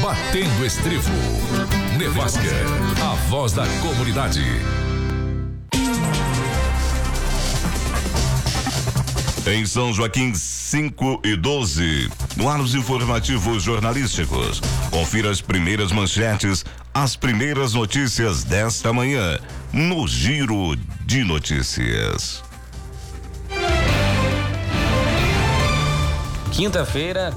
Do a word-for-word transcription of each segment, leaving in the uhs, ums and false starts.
Batendo Estribo. Nevasca, a voz da comunidade. Em São Joaquim, cinco e doze. No ar os informativos jornalísticos. Confira as primeiras manchetes, as primeiras notícias desta manhã, no Giro de Notícias. Quinta-feira.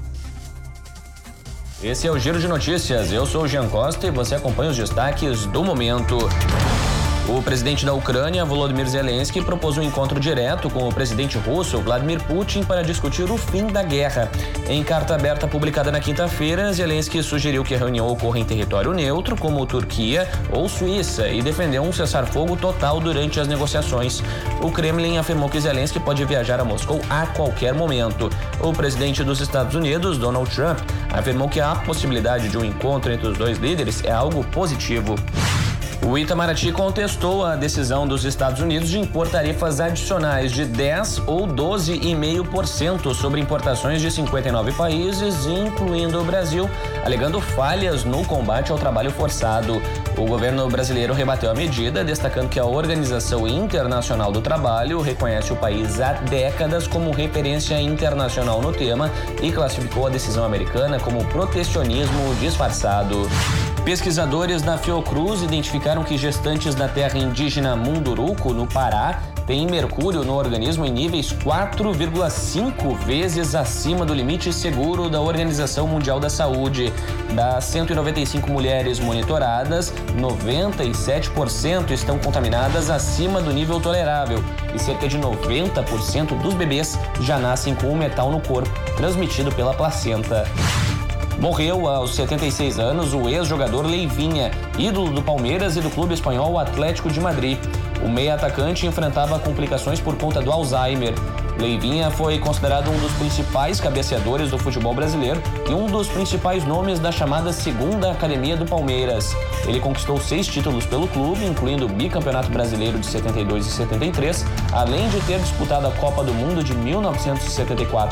Esse é o Giro de Notícias. Eu sou o Jean Costa e você acompanha os destaques do momento. O presidente da Ucrânia, Volodymyr Zelensky, propôs um encontro direto com o presidente russo, Vladimir Putin, para discutir o fim da guerra. Em carta aberta publicada na quinta-feira, Zelensky sugeriu que a reunião ocorra em território neutro, como Turquia ou Suíça, e defendeu um cessar-fogo total durante as negociações. O Kremlin afirmou que Zelensky pode viajar a Moscou a qualquer momento. O presidente dos Estados Unidos, Donald Trump, afirmou que a possibilidade de um encontro entre os dois líderes é algo positivo. O Itamaraty contestou a decisão dos Estados Unidos de impor tarifas adicionais de dez ou doze vírgula cinco por cento sobre importações de cinquenta e nove países, incluindo o Brasil, alegando falhas no combate ao trabalho forçado. O governo brasileiro rebateu a medida, destacando que a Organização Internacional do Trabalho reconhece o país há décadas como referência internacional no tema e classificou a decisão americana como protecionismo disfarçado. Pesquisadores da Fiocruz identificaram que gestantes da terra indígena Munduruku, no Pará, têm mercúrio no organismo em níveis quatro vírgula cinco vezes acima do limite seguro da Organização Mundial da Saúde. Das cento e noventa e cinco mulheres monitoradas, noventa e sete por cento estão contaminadas acima do nível tolerável e cerca de noventa por cento dos bebês já nascem com o metal no corpo, transmitido pela placenta. Morreu aos setenta e seis anos o ex-jogador Leivinha, ídolo do Palmeiras e do clube espanhol Atlético de Madrid. O meia-atacante enfrentava complicações por conta do Alzheimer. Leivinha foi considerado um dos principais cabeceadores do futebol brasileiro e um dos principais nomes da chamada Segunda Academia do Palmeiras. Ele conquistou seis títulos pelo clube, incluindo o bicampeonato brasileiro de setenta e dois e setenta e três, além de ter disputado a Copa do Mundo de mil novecentos e setenta e quatro